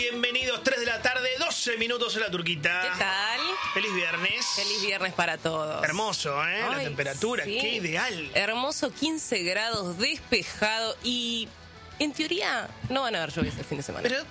Bienvenidos, 3 de la tarde, 12 minutos en la Turquita. ¿Qué tal? Feliz viernes. Feliz viernes para todos. Hermoso, ¿eh? Ay, la temperatura, sí. qué ideal. Hermoso, 15 grados, despejado y en teoría no van a haber lluvias el fin de semana. Pero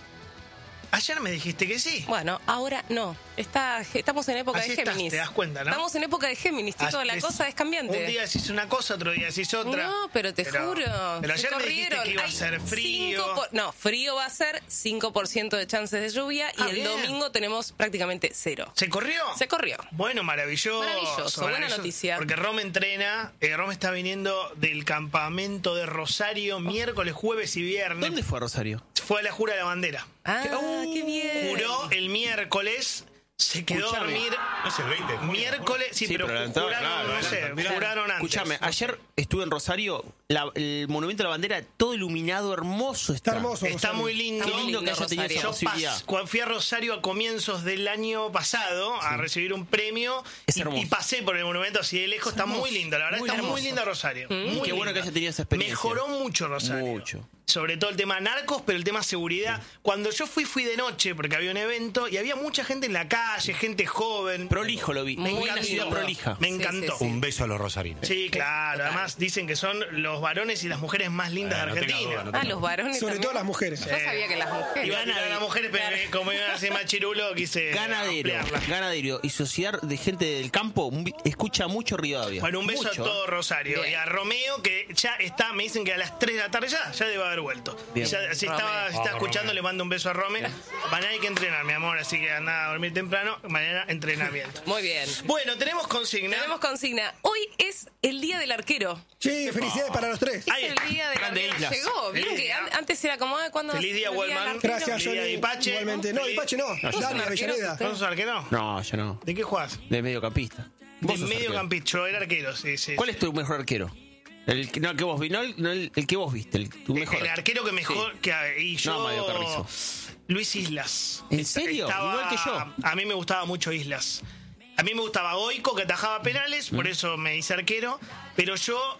ayer me dijiste que sí. Bueno, ahora no. Estamos en época Así de estás, Géminis. te das cuenta, ¿no? Estamos en época de Géminis, chicos, la cosa es cambiante. Un día decís una cosa, otro día decís otra. No, pero te juro. Pero se ayer me dijiste corrieron. que iba a Hay ser frío. frío va a ser, 5% de chances de lluvia y el bien. domingo tenemos prácticamente 0. ¿Se corrió? Se corrió. Bueno, maravilloso. Maravilloso, buena noticia. Porque Rome entrena, Rome está viniendo del campamento de Rosario miércoles, jueves y viernes. ¿Dónde fue Rosario? Fue a la Jura de la Bandera. Ah, qué bien. Juró el miércoles, se quedó a dormir. No es el 20 de junio, Miércoles, sí, pero adelantado, juraron, claro, no sé, adelantado. juraron antes. Escuchame, ayer estuve en Rosario, el Monumento a la Bandera, todo iluminado, hermoso está. Está hermoso. Está Rosario. muy lindo. Está muy lindo que haya tenido Rosario. esa Yo posibilidad. cuando fui a Rosario a comienzos del año pasado a recibir un premio Es hermoso. y pasé por el monumento así de lejos. Está muy lindo, la verdad Muy está hermoso. muy linda Rosario. Y Muy qué bueno linda. que haya tenido esa experiencia. Mejoró mucho Rosario. Mucho. Sobre todo el tema narcos, pero el tema seguridad. Cuando yo fui de noche porque había un evento y había mucha gente en la calle, gente joven. Prolijo lo vi. Muy Muy la lindo. ciudad prolija. Me Sí, encantó. sí, sí. Un beso a los rosarinos. Sí, claro. Además dicen que son los varones y las mujeres más lindas de No tenga Argentina. duda, no Los varones Sobre también. todo las mujeres. Yo sabía que las mujeres. Iba a tirar a las mujeres, pero como iban a ser más chirulo, quise ampliarla. Ganadero y sociedad de gente del campo escucha mucho Rivadavia. Bueno, un beso Mucho, a todo Rosario. Bien. Y a Romeo, que ya está, me dicen que a las 3 de la tarde ya debe haber vuelto. Bien. Ya, si Romeo. está escuchando, Romeo. le mando un beso a Romeo. Mañana hay que entrenar, mi amor, así que anda a dormir temprano. Mañana entrenamiento. Muy bien. Bueno, tenemos consigna. Tenemos consigna. Hoy es el día del arquero. Sí, felicidades para los tres. Ahí Es está. el día del Grande arquero. Islas. Llegó. Vieron Feliz que día. antes era como cuando. Feliz día, Wellman. Gracias, Feliz día, Johnny. Dipache. Igualmente. No, Dipache no. sos Dani un arquero, Avellaneda. usted. ¿No sos arquero? No, yo no. ¿De qué jugás? De mediocampista. De Vos sos arquero. mediocampista. Yo era arquero, sí. ¿Cuál es tu mejor arquero? El que vos viste, el que vos viste, tu mejor. El arquero que mejor que y yo. No, Mario Carrizo. Luis Islas. ¿En serio? Igual que yo. A mí me gustaba mucho Islas. A mí me gustaba Goico, que atajaba penales, por eso me hice arquero. Pero yo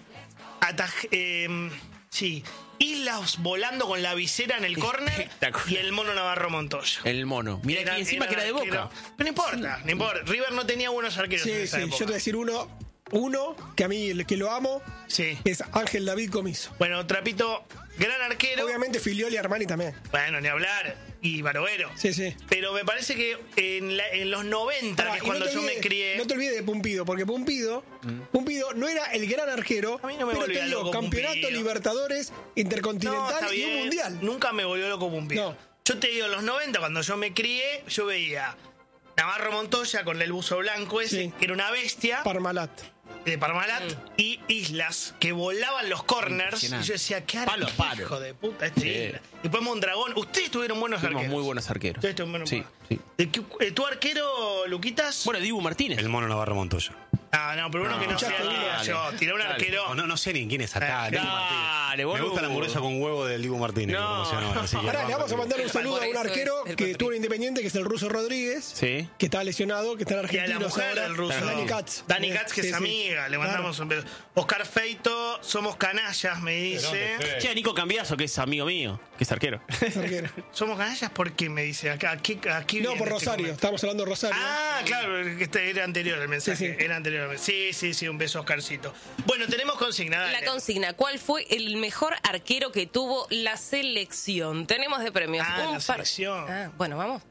atajé. Sí. Islas volando con la visera en el córner Espectacular. y el mono Navarro Montoya. El mono. Mira que encima que era de arquero. Boca. Pero no importa, no importa. River no tenía buenos arqueros en Sí, esa sí. época. Yo te voy a decir uno que a mí, el que lo amo, Sí. es Ángel David Comiso. Bueno, Trapito, gran arquero. Obviamente Filioli y Armani también. Bueno, ni hablar. Y Barovero. Sí, sí. Pero me parece que en los 90, Pará, que es y cuando no te yo me olvides- crié. No te olvides de Pumpido, porque Pumpido no era el gran arquero, A mí no me pero volvía te dio loco campeonato, Pumpido. Libertadores, Intercontinental está y un bien. Mundial. Nunca me volvió loco Pumpido. No. Yo te digo, en los 90, cuando yo me crié, yo veía Navarro Montoya con el buzo blanco ese, Sí. que era una bestia, Parmalat. de Parmalat, y Islas, que volaban los corners. Y Impresionante. yo decía, ¿qué Palo a arquero, palo. hijo de puta, este Sí. Islas. Después Mondragón. Ustedes tuvieron buenos Fuimos arqueros. muy buenos arqueros. Ustedes tuvieron buenos Sí, sí. ¿Tu arquero, Luquitas? Bueno, Dibu Martínez. El mono Navarro Montoya. No, pero uno que no sea escuchaste, Dibu, yo. dale, Tiré un dale. arquero. No sé ni quién es acá. Dale, Dibu Martínez. Me boludo. gusta la hamburguesa con huevo del Dibu Martínez. No. que promocionó ahora, así que Pará, le banco vamos a Dibu. mandar un saludo Por a un eso arquero es el que patrón. estuvo en Independiente, que es el ruso Rodríguez, Sí. que está lesionado, que está en Y a la Argentina. mujer del ruso. Dani Katz. Dani Katz, que Sí, es sí. amiga. Le mandamos Claro. un beso. Oscar Feito, somos canallas, me dice. Che, Nico Cambiazo, que es amigo mío, que es arquero. Es arquero. ¿Somos canallas? ¿Por qué? Me dice. Aquí No, viene por este Rosario. comentario. Estamos hablando de Rosario. Ah, claro, que era anterior el mensaje. Sí, sí. Era anterior. Sí, un beso, Oscarcito. Bueno, tenemos consigna. Dale. La consigna, ¿cuál fue el mejor arquero que tuvo la selección? Tenemos de premios. La selección. Bueno, vamos.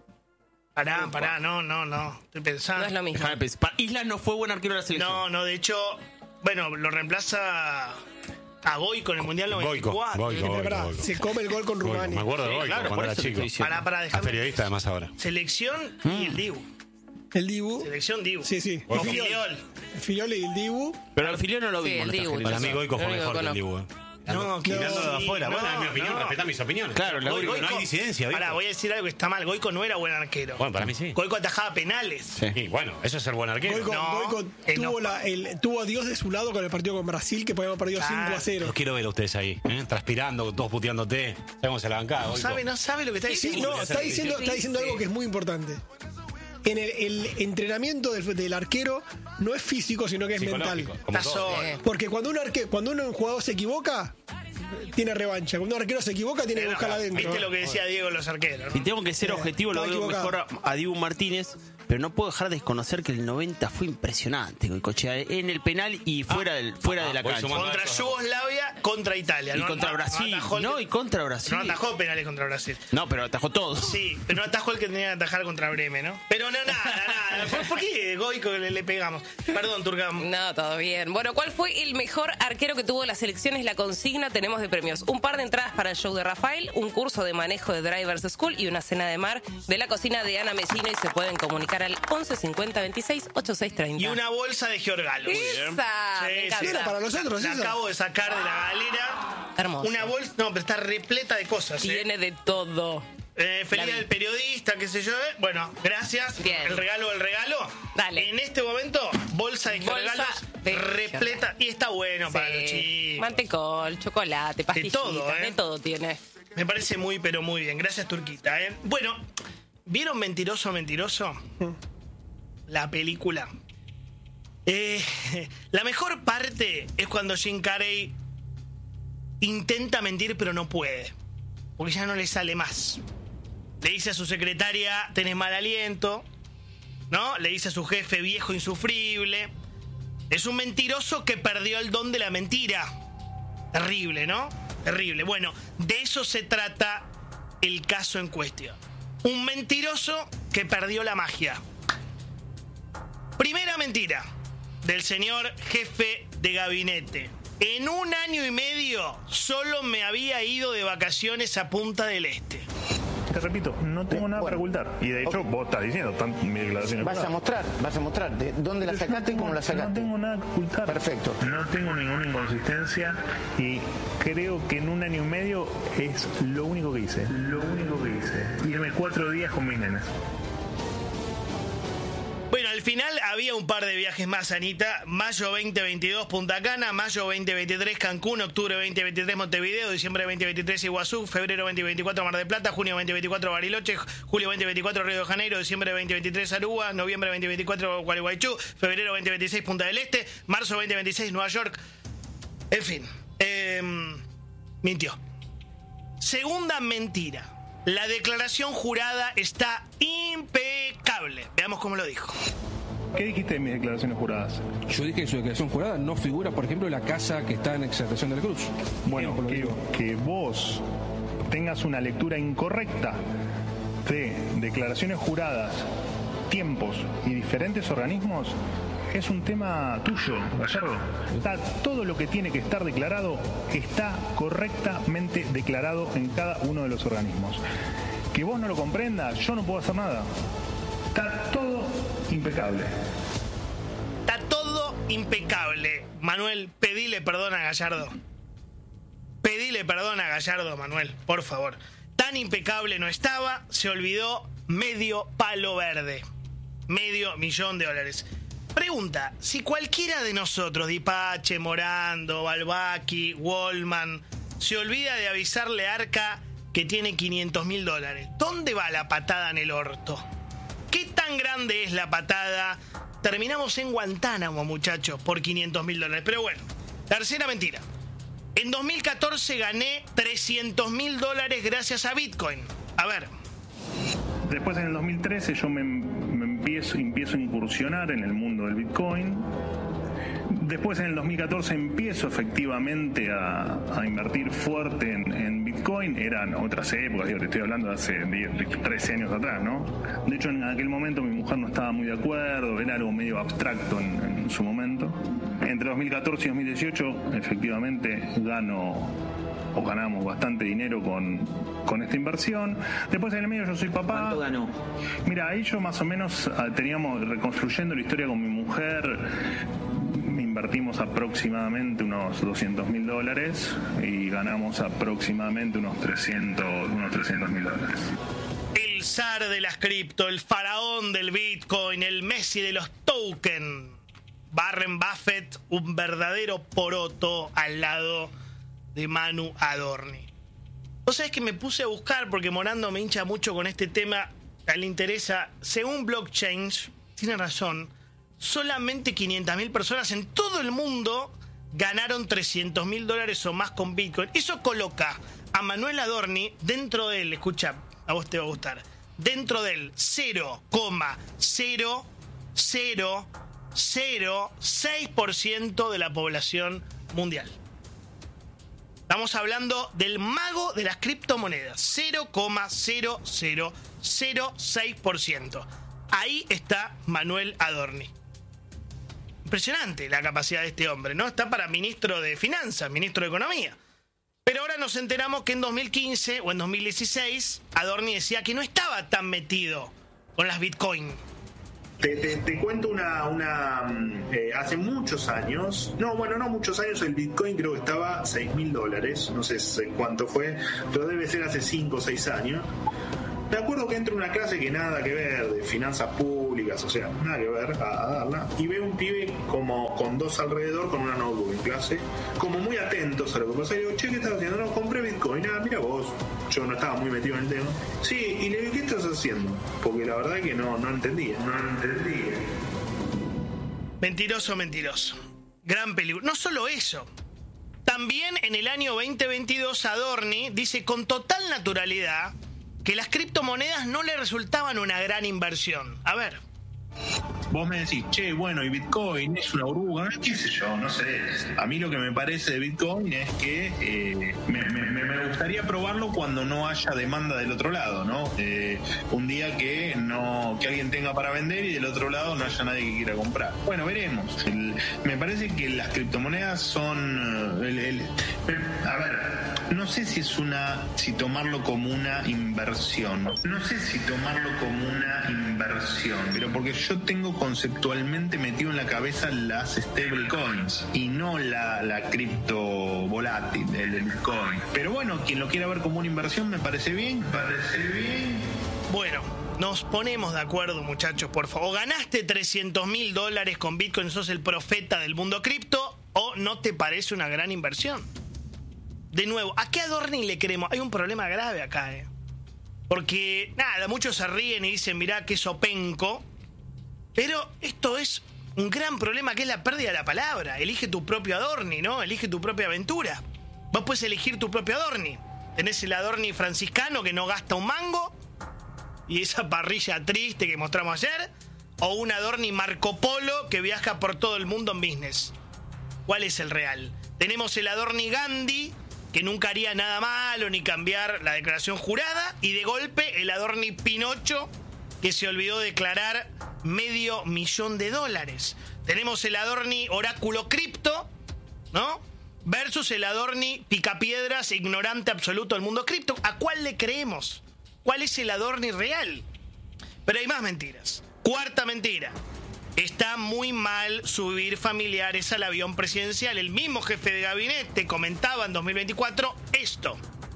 Pará, no. Estoy pensando. No es lo mismo. Déjame pensar. Islas no fue buen arquero de la selección. No, de hecho, bueno, lo reemplaza a Goico en el Mundial 94. Goico. Es verdad, se come el gol con Goico. Rumania. Me acuerdo de Sí, Goico claro, cuando por era eso te chico. estoy diciendo. Pará, Es déjame. periodista además ahora. Selección y el Dibu. El Dibu. Selección Dibu. Sí. O Filiol. Filiol. El Filioli y el Dibu. Pero al Filiol no lo Sí, vimos. el en esta Dibu. Para generación. mí Goico fue Lo único mejor que que el conozco. Dibu. No, Mirándolo de afuera. Bueno, es mi opinión, respetá mis opiniones. Claro, la Goico, no hay disidencia, ¿viste? Ahora voy a decir algo que está mal. Goico no era buen arquero. Bueno, para mí sí. Goico atajaba penales. Sí. Y bueno, eso es ser buen arquero. Goico, No, Goico tuvo, no. tuvo a Dios de su lado con el partido con Brasil, que podíamos haber perdido Claro. 5-0. Los quiero ver a ustedes ahí, transpirando, todos puteándote. Sabemos se la bancada, Goico. No sabe lo que está Sí, diciendo. no, está diciendo algo que es muy importante. En el entrenamiento del arquero no es físico, sino que es mental. Psicológico, como Está todo. solo. Porque cuando un jugador se equivoca, tiene revancha. Cuando un arquero se equivoca, tiene que buscarla adentro. ¿Viste lo que decía Diego los arqueros? Si tengo que ser objetivo, lo veo mejor a Dibu Martínez, pero no puedo dejar de desconocer que el 90 fue impresionante, Goicoechea, en el penal y fuera de la cancha. Contra Yugoslavia, contra Italia. Y contra Brasil. No, y contra Brasil. No atajó penales contra Brasil. No, pero atajó todos. Sí, pero no atajó el que tenía que atajar contra Bremen, ¿no? Pero nada. ¿Por qué Goico le pegamos? Perdón, Turcam. No, todo bien. Bueno, ¿cuál fue el mejor arquero que tuvo las elecciones? La consigna tenemos de premios. Un par de entradas para el show de Rafael, un curso de manejo de Drivers School y una cena de mar de la cocina de Ana Mellino, y se pueden comunicar al 11 50 26 86 30. Y una bolsa de Giorgalo. ¡Esa! Me encanta. Era para nosotros, La eso. acabo de sacar de la galera. Hermoso. Una bolsa, no, pero está repleta de cosas. Tiene de todo. Feliz del periodista, qué sé yo. Bueno, gracias. Bien. El regalo. Dale. En este momento, bolsa de regalos repleta. Y está bueno para los chicos. Mantecol, chocolate, pastillitas, de todo, tiene. Me parece muy, pero muy bien. Gracias, Turquita. Bueno, ¿vieron Mentiroso? La película. La mejor parte es cuando Jim Carrey intenta mentir, pero no puede. Porque ya no le sale más. Le dice a su secretaria, tenés mal aliento, ¿no? Le dice a su jefe, viejo insufrible. Es un mentiroso que perdió el don de la mentira. Terrible, ¿no? Terrible. Bueno, de eso se trata el caso en cuestión. Un mentiroso que perdió la magia. Primera mentira del señor jefe de gabinete. En 1 año y medio solo me había ido de vacaciones a Punta del Este. Te repito, no tengo nada para ocultar. Y de hecho, vos estás diciendo mi declaración. Vas a mostrar de dónde la sacaste y cómo la sacaste. No tengo nada que ocultar. Perfecto. No tengo ninguna inconsistencia y creo que en 1 año y medio es lo único que hice. Irme 4 días con mis nenes. Bueno, al final había un par de viajes más, Anita. Mayo 2022, Punta Cana. Mayo 2023, Cancún. Octubre 2023, Montevideo. Diciembre 2023, Iguazú. Febrero 2024, Mar del Plata. Junio 2024, Bariloche. Julio 2024, Río de Janeiro. Diciembre 2023, Aruba. Noviembre 2024, Gualeguaychú. Febrero 2026, Punta del Este. Marzo 2026, Nueva York. En fin, mintió. Segunda mentira. La declaración jurada está impecable. Veamos cómo lo dijo. ¿Qué dijiste de mis declaraciones juradas? Yo dije que en su declaración jurada no figura, por ejemplo, la casa que está en Exaltación de la Cruz. Bueno, que vos tengas una lectura incorrecta de declaraciones juradas, tiempos y diferentes organismos es un tema tuyo, Gallardo. Todo lo que tiene que estar declarado está correctamente declarado en cada uno de los organismos. Que vos no lo comprendas, yo no puedo hacer nada. Está todo impecable. Está todo impecable. Manuel, pedile perdón a Gallardo. Pedile perdón a Gallardo, Manuel, por favor. Tan impecable no estaba, se olvidó medio palo verde. $500,000. Pregunta, si cualquiera de nosotros, Dipache, Morando, Balbaki, Wallman, se olvida de avisarle a Arca que tiene $500,000, ¿dónde va la patada en el orto? ¿Qué tan grande es la patada? Terminamos en Guantánamo, muchachos, por $500,000. Pero bueno, tercera mentira. En 2014 gané $300,000 gracias a Bitcoin. A ver. Después en el 2013 yo empiezo a incursionar en el mundo del Bitcoin. Después en el 2014 empiezo efectivamente a invertir fuerte en Bitcoin. Eran otras épocas, te estoy hablando de hace 13 años atrás, ¿no? De hecho en aquel momento mi mujer no estaba muy de acuerdo, era algo medio abstracto en su momento. Entre 2014 y 2018 efectivamente ganamos bastante dinero con esta inversión. Después en el medio yo soy papá. ¿Cuánto ganó? Mira, ahí yo más o menos teníamos, reconstruyendo la historia con mi mujer, invertimos aproximadamente unos $200,000 y ganamos aproximadamente unos $300,000. El zar de las cripto, el faraón del Bitcoin, el Messi de los tokens. Warren Buffett, un verdadero poroto al lado de Manu Adorni. Vos sabés que me puse a buscar, porque Morando me hincha mucho con este tema, a él le interesa. Según Blockchain, tiene razón, solamente 500.000 personas en todo el mundo ganaron $300.000 o más con Bitcoin. Eso coloca a Manuel Adorni dentro del, escucha, a vos te va a gustar, dentro del 0,0006% de la población mundial. Estamos hablando del mago de las criptomonedas, 0,0006%. Ahí está Manuel Adorni. Impresionante la capacidad de este hombre, ¿no? Está para ministro de Finanzas, ministro de Economía. Pero ahora nos enteramos que en 2015 o en 2016 Adorni decía que no estaba tan metido con las Bitcoin. Te cuento hace muchos años, no muchos años, el Bitcoin creo que estaba $6.000, no sé cuánto fue, pero debe ser hace 5 o 6 años. Me acuerdo que entro a una clase que nada que ver, de finanzas públicas, o sea, nada que ver, a darla, y veo un pibe como con 2 alrededor, con una notebook en clase, como muy atentos a lo que pasa, y digo, che, ¿qué estás haciendo? No, compré Bitcoin, mira vos, yo no estaba muy metido en el tema. Sí, y le digo, ¿qué estás haciendo? Porque la verdad es que no entendía. Mentiroso. Gran peligro. No solo eso. También en el año 2022 Adorni dice con total naturalidad que las criptomonedas no le resultaban una gran inversión. A ver. Vos me decís, che, bueno, y Bitcoin es una burbuja, qué sé yo, no sé. A mí lo que me parece de Bitcoin es que me gustaría probarlo cuando no haya demanda del otro lado, ¿no? Un día que alguien tenga para vender y del otro lado no haya nadie que quiera comprar. Bueno, veremos. Me parece que las criptomonedas son... a ver... No sé si tomarlo como una inversión. Pero porque yo tengo conceptualmente metido en la cabeza las stablecoins y no la cripto volátil, el Bitcoin. Pero bueno, quien lo quiera ver como una inversión me parece bien. Bueno, nos ponemos de acuerdo, muchachos, por favor. O ganaste $300.000 con Bitcoin, sos el profeta del mundo cripto, o no te parece una gran inversión. De nuevo, ¿a qué Adorni le queremos? Hay un problema grave acá, Porque, muchos se ríen y dicen, mirá qué sopenco. Pero esto es un gran problema, que es la pérdida de la palabra. Elige tu propio Adorni, ¿no? Elige tu propia aventura. Vos puedes elegir tu propio Adorni. Tenés el Adorni franciscano que no gasta un mango, y esa parrilla triste que mostramos ayer. O un Adorni Marco Polo que viaja por todo el mundo en business. ¿Cuál es el real? Tenemos el Adorni Gandhi, que nunca haría nada malo ni cambiar la declaración jurada, y de golpe el Adorni Pinocho, que se olvidó declarar $500,000. Tenemos el Adorni Oráculo Cripto, ¿no? Versus el Adorni Picapiedras, ignorante absoluto del mundo cripto. ¿A cuál le creemos? ¿Cuál es el Adorni real? Pero hay más mentiras. Cuarta mentira. Está muy mal subir familiares al avión presidencial. El mismo jefe de gabinete comentaba en 2024 esto.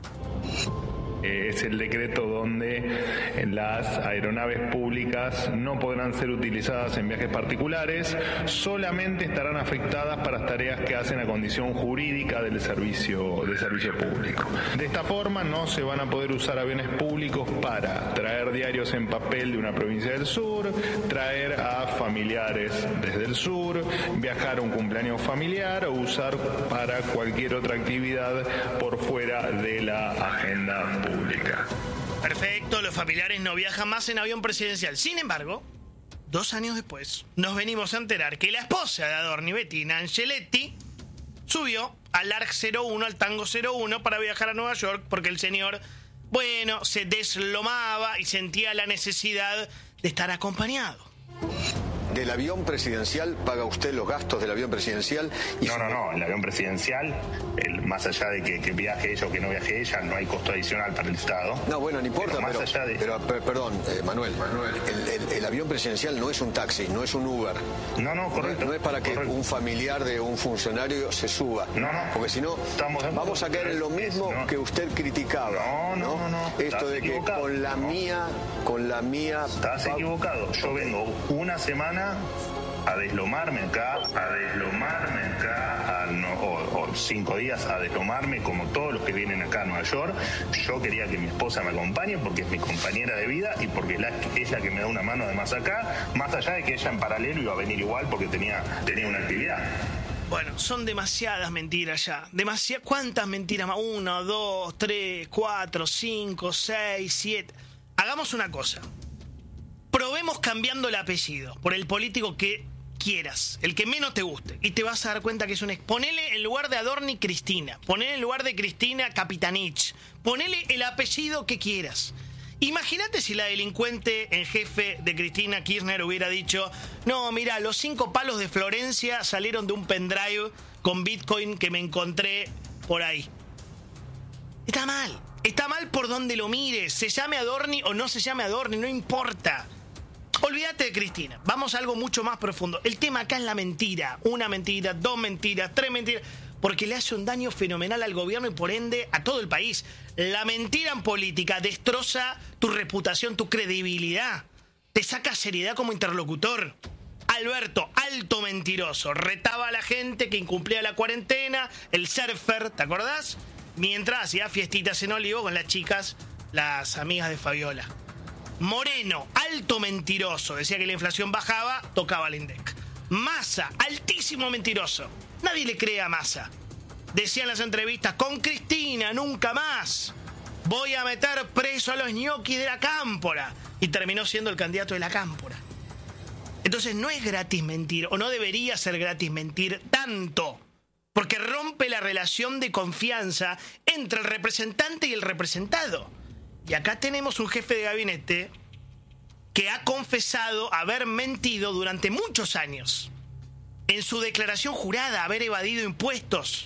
Es el decreto donde las aeronaves públicas no podrán ser utilizadas en viajes particulares, solamente estarán afectadas para las tareas que hacen a condición jurídica del servicio público. De esta forma no se van a poder usar aviones públicos para traer diarios en papel de una provincia del sur, traer a familiares desde el sur, viajar a un cumpleaños familiar o usar para cualquier otra actividad por fuera de la agenda pública. Perfecto, los familiares no viajan más en avión presidencial. Sin embargo, 2 años después, nos venimos a enterar que la esposa de Adorni, Bettina Angeletti, subió al ARC 01, al Tango 01, para viajar a Nueva York, porque el señor, se deslomaba y sentía la necesidad de estar acompañado. ¿Del avión presidencial paga usted los gastos del avión presidencial? No, el avión presidencial, más allá de que viaje ella o que no viaje ella, no hay costo adicional para el Estado. No, bueno, no importa, pero perdón, Manuel, el avión presidencial no es un taxi, no es un Uber. No, correcto. No es para que un familiar de un funcionario se suba. No. Porque si no, vamos a caer en lo mismo que usted criticaba. No. Esto de que equivocado. con la mía... Estás equivocado. Yo vengo una semana a deslomarme acá, o 5 días a deslomarme como todos los que vienen acá a Nueva York. Yo quería que mi esposa me acompañe porque es mi compañera de vida y porque es la que me da una mano además acá, más allá de que ella en paralelo iba a venir igual porque tenía una actividad. Bueno, son demasiadas mentiras ya. ¿Cuántas mentiras más? 1, 2, 3, 4, 5, 6, 7. Hagamos una cosa. Probemos cambiando el apellido por el político que quieras, el que menos te guste, y te vas a dar cuenta que es un... Ponele en lugar de Adorni, Cristina. Ponele en lugar de Cristina, Capitanich. Ponele el apellido que quieras. Imagínate si la delincuente en jefe de Cristina Kirchner hubiera dicho: no, mira, los 5 palos de Florencia salieron de un pendrive con Bitcoin que me encontré por ahí. Está mal. Está mal por donde lo mires. Se llame Adorni o no se llame Adorni, no importa. Olvídate de Cristina. Vamos a algo mucho más profundo. El tema acá es la mentira. 1 mentira, 2 mentiras, 3 mentiras. Porque le hace un daño fenomenal al gobierno y por ende a todo el país. La mentira en política destroza tu reputación, tu credibilidad. Te saca seriedad como interlocutor. Alberto, alto mentiroso. Retaba a la gente que incumplía la cuarentena. El surfer, ¿te acordás? Mientras hacía fiestitas en Olivo con las chicas, las amigas de Fabiola. Moreno, alto mentiroso. Decía que la inflación bajaba, tocaba el INDEC. Massa, altísimo mentiroso. Nadie le cree a Massa. Decía en las entrevistas: con Cristina nunca más. Voy a meter preso a los ñoquis de la Cámpora. Y terminó siendo el candidato de la Cámpora. Entonces no es gratis mentir, o no debería ser gratis mentir tanto. Porque rompe la relación de confianza entre el representante y el representado. Y acá tenemos un jefe de gabinete que ha confesado haber mentido durante muchos años. En su declaración jurada, haber evadido impuestos.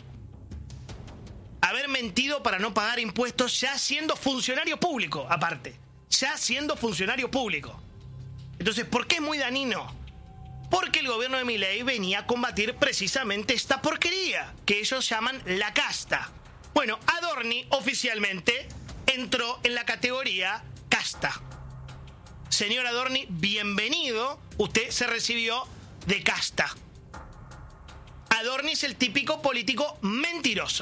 Haber mentido para no pagar impuestos ya siendo funcionario público, aparte. Ya siendo funcionario público. Entonces, ¿por qué es muy dañino? Porque el gobierno de Milei venía a combatir precisamente esta porquería que ellos llaman la casta. Bueno, Adorni oficialmente entró en la categoría casta. Señor Adorni, bienvenido. Usted se recibió de casta. Adorni es el típico político mentiroso.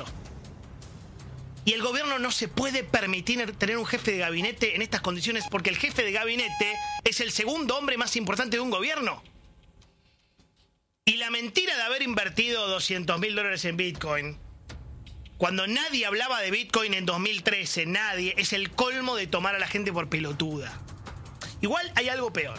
Y el gobierno no se puede permitir tener un jefe de gabinete en estas condiciones, porque el jefe de gabinete es el segundo hombre más importante de un gobierno. Y la mentira de haber invertido $200.000 en Bitcoin, cuando nadie hablaba de Bitcoin en 2013, nadie, es el colmo de tomar a la gente por pelotuda. Igual hay algo peor.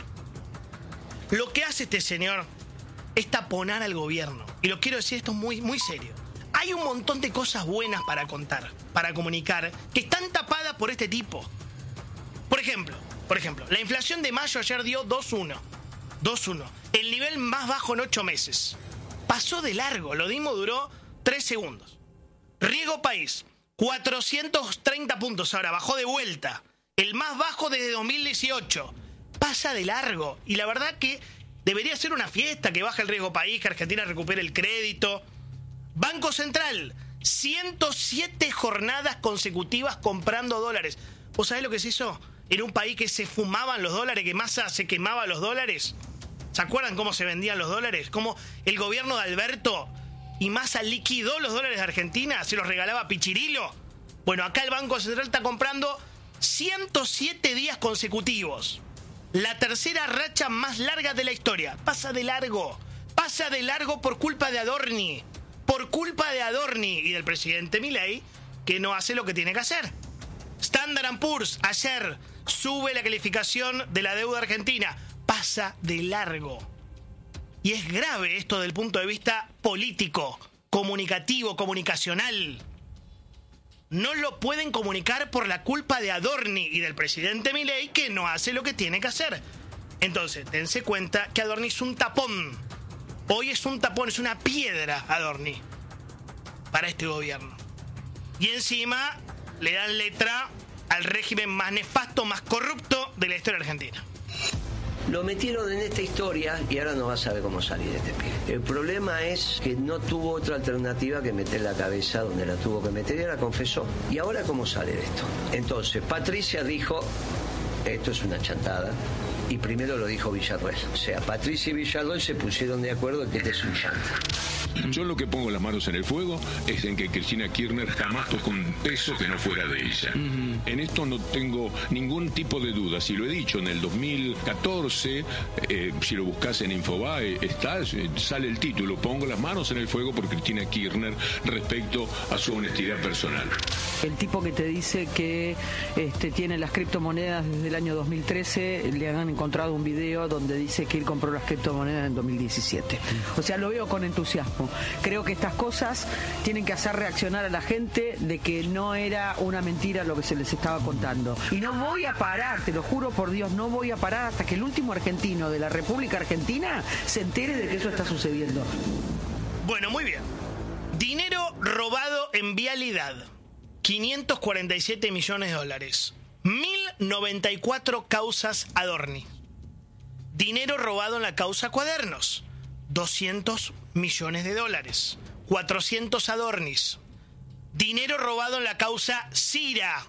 Lo que hace este señor es taponar al gobierno. Y lo quiero decir esto muy, muy serio. Hay un montón de cosas buenas para contar, para comunicar, que están tapadas por este tipo. Por ejemplo, la inflación de mayo ayer dio 2.1. 2.1. El nivel más bajo en 8 meses. Pasó de largo, lo mismo duró 3 segundos. Riesgo país, 430 puntos, ahora bajó de vuelta. El más bajo desde 2018. Pasa de largo. Y la verdad que debería ser una fiesta que baje el riesgo país, que Argentina recupere el crédito. Banco Central, 107 jornadas consecutivas comprando dólares. ¿Vos sabés lo que se hizo? En un país que se fumaban los dólares, que Massa se quemaba los dólares. ¿Se acuerdan cómo se vendían los dólares? Cómo el gobierno de Alberto y Massa liquidó los dólares de Argentina, se los regalaba a Pichirilo. Bueno, acá el Banco Central está comprando 107 días consecutivos. La tercera racha más larga de la historia. Pasa de largo por culpa de Adorni. Por culpa de Adorni y del presidente Milei, que no hace lo que tiene que hacer. Standard & Poor's ayer sube la calificación de la deuda argentina. Pasa de largo. Y es grave esto desde el punto de vista político, comunicativo, comunicacional. No lo pueden comunicar por la culpa de Adorni y del presidente Milei, que no hace lo que tiene que hacer. Entonces, dense cuenta que Adorni es un tapón. Hoy es un tapón, es una piedra Adorni para este gobierno. Y encima le dan letra al régimen más nefasto, más corrupto de la historia argentina. Lo metieron en esta historia y ahora no va a saber cómo salir de este pibe. El problema es que no tuvo otra alternativa que meter la cabeza donde la tuvo que meter y ahora confesó. ¿Y ahora cómo sale de esto? Entonces, Patricia dijo, esto es una chantada. Y primero lo dijo Villarroel. O sea, Patricia y Villarroel se pusieron de acuerdo en que este es un chanta. Yo lo que pongo las manos en el fuego es en que Cristina Kirchner jamás tocó un peso que no fuera de ella. En esto no tengo ningún tipo de duda. Si lo he dicho en el 2014, si lo buscas en Infobae, sale el título, pongo las manos en el fuego por Cristina Kirchner respecto a su honestidad personal. El tipo que te dice que tiene las criptomonedas desde el año 2013, le han encontrado un video donde dice que él compró las criptomonedas en 2017. O sea, lo veo con entusiasmo. Creo que estas cosas tienen que hacer reaccionar a la gente de que no era una mentira lo que se les estaba contando. Y no voy a parar, te lo juro por Dios, no voy a parar hasta que el último argentino de la República Argentina se entere de que eso está sucediendo. Bueno, muy bien. Dinero robado en vialidad. 547 millones de dólares. 1094 causas Adorni. Dinero robado en la causa Cuadernos. 200 millones de dólares. 400 Adornis. Dinero robado en la causa Cira.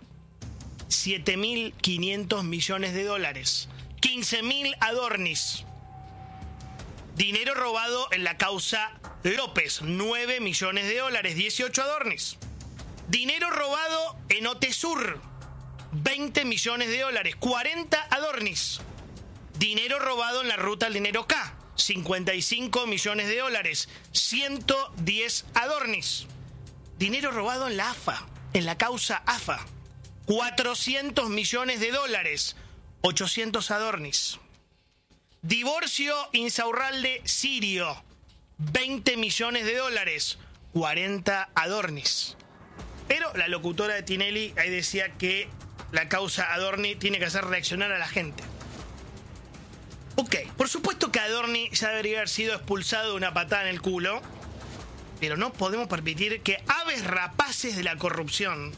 7.500 millones de dólares. 15.000 Adornis. Dinero robado en la causa López. 9 millones de dólares. 18 Adornis. Dinero robado en Otesur. 20 millones de dólares. 40 Adornis. Dinero robado en la ruta del dinero K. 55 millones de dólares, 110 Adornis. Dinero robado en la AFA, en la causa AFA, 400 millones de dólares, 800 Adornis. Divorcio Insaurralde Sirio, 20 millones de dólares, 40 Adornis. Pero la locutora de Tinelli ahí decía que la causa Adorni tiene que hacer reaccionar a la gente. Ok, por supuesto que Adorni ya debería haber sido expulsado de una patada en el culo, pero no podemos permitir que aves rapaces de la corrupción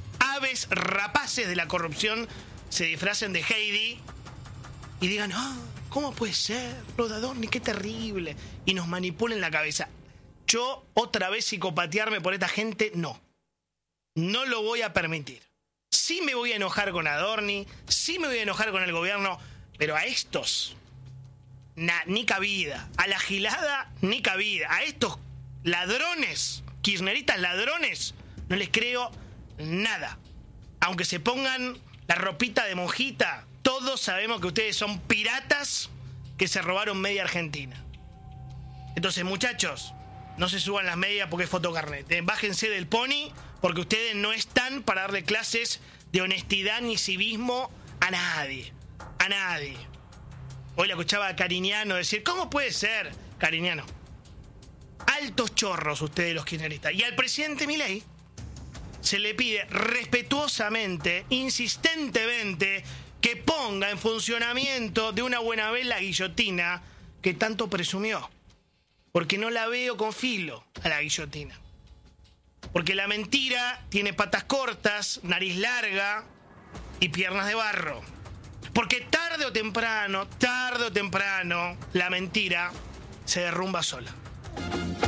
se disfracen de Heidi y digan, ¿cómo puede ser? Lo de Adorni, qué terrible, y nos manipulen la cabeza. Yo, otra vez psicopatearme por esta gente, no lo voy a permitir. Sí me voy a enojar con Adorni, sí me voy a enojar con el gobierno, pero a estos... ni cabida. A la gilada, ni cabida. A estos ladrones, kirchneristas ladrones, no les creo nada. Aunque se pongan la ropita de monjita, todos sabemos que ustedes son piratas que se robaron media Argentina. Entonces, muchachos, no se suban las medias porque es fotocarnet. Bájense del pony porque ustedes no están para darle clases de honestidad ni civismo a nadie. A nadie. Hoy la escuchaba a Cariñano decir, ¿cómo puede ser? Cariñano. Altos chorros ustedes los kirchneristas. Y al presidente Milei se le pide respetuosamente, insistentemente, que ponga en funcionamiento de una buena vez la guillotina que tanto presumió. Porque no la veo con filo a la guillotina. Porque la mentira tiene patas cortas, nariz larga y piernas de barro. Porque tarde o temprano, la mentira se derrumba sola.